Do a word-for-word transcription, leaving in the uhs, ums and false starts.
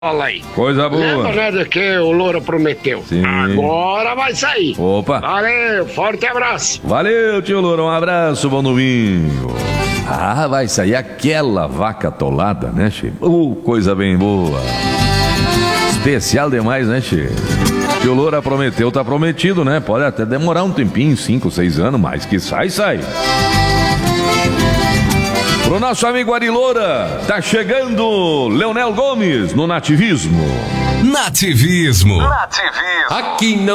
Olha aí. Coisa boa. Lembra, né, do que o Loura prometeu? Sim. Agora vai sair. Opa. Valeu, forte abraço. Valeu, tio Loura, um abraço, bom domingo. Ah, vai sair aquela vaca atolada, né, che? Uh, coisa bem boa. Especial demais, né, che? Tio Loura prometeu, tá prometido, né? Pode até demorar um tempinho, cinco, seis anos, mas que sai, sai. Pro nosso amigo Ari Loura, tá chegando Leonel Gomes no Nativismo. Nativismo. Nativismo. Aqui não